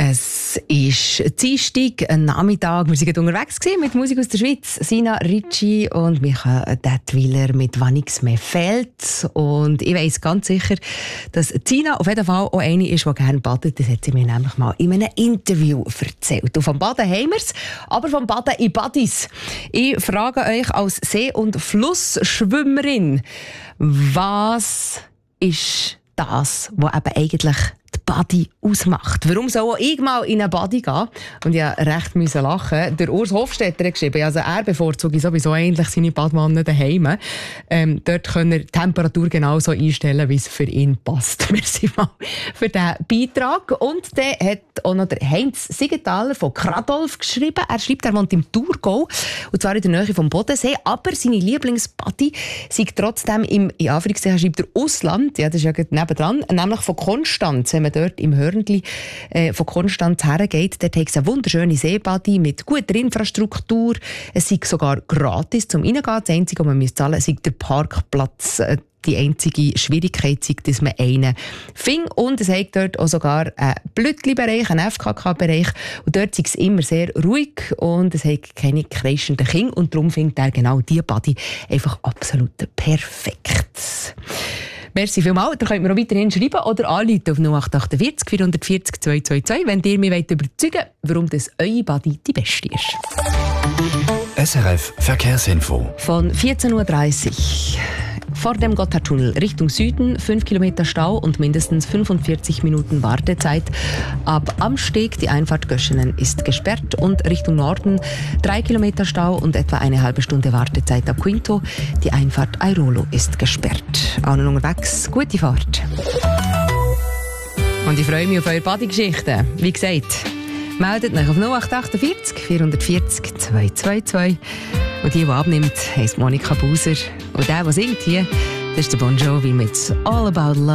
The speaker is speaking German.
Es ist Dienstag, ein Nachmittag. Wir waren unterwegs mit Musik aus der Schweiz. Sina Ricci und Michael Detwiler mit «Wann nichts mehr fehlt». Und ich weiss ganz sicher, dass Sina auf jeden Fall auch eine ist, die gerne badet. Das hat sie mir nämlich mal in einem Interview erzählt. Und vom Baden haben wir es, aber vom Baden in Badis. Ich frage euch als See- und Flussschwimmerin, was ist das, was eben eigentlich die Badi ausmacht? Warum soll auch ich mal in eine Badi gehen? Und ich musste recht lachen. Der Urs Hofstetter hat geschrieben, also er bevorzugt sowieso eigentlich seine Badwanne daheim. Dort können er die Temperatur genauso einstellen, wie es für ihn passt. Merci mal für diesen Beitrag. Und dann hat auch noch der Heinz Siegenthaler von Kradolf geschrieben. Er schreibt, er wohnt im Thurgau, und zwar in der Nähe vom Bodensee. Aber seine Lieblingsbadi sei trotzdem in Anführungszeichen, schreibt er, Ausland. Ja, das ist ja nebendran. Nämlich von Konstanz. Wenn man dort im Hörnli von Konstanz hergeht, dort hat es eine wunderschöne Seebadi mit guter Infrastruktur. Es sei sogar gratis zum Reingehen. Das Einzige, was man zahlen müsste, sei der Parkplatz. Die einzige Schwierigkeit sei, dass man einen findet. Und es hat dort auch sogar einen Blütli-Bereich, einen FKK-Bereich. Und dort sei es immer sehr ruhig und es hat keine kreischenden Kinder. Und darum findet er genau diese Badi einfach absolut perfekt. Merci vielmals. Da könnt ihr auch weiterhin schreiben oder anrufen auf 0848 440 222, wenn ihr mich überzeugen wollt, warum das eure Badi die beste ist. SRF Verkehrsinfo. Von 14.30 Uhr. Vor dem Gotthardtunnel Richtung Süden 5 Kilometer Stau und mindestens 45 Minuten Wartezeit. Ab Amsteg die Einfahrt Göschenen ist gesperrt und Richtung Norden 3 Kilometer Stau und etwa eine halbe Stunde Wartezeit ab Quinto. Die Einfahrt Airolo ist gesperrt. Allen unterwegs, gute Fahrt. Und ich freue mich auf eure Badi-Geschichten. Wie gesagt, meldet euch auf 0848 440 222. Und die abnimmt, heisst Monika Buser. Und der singt hier, das ist der Bon Jovi mit «All About Love».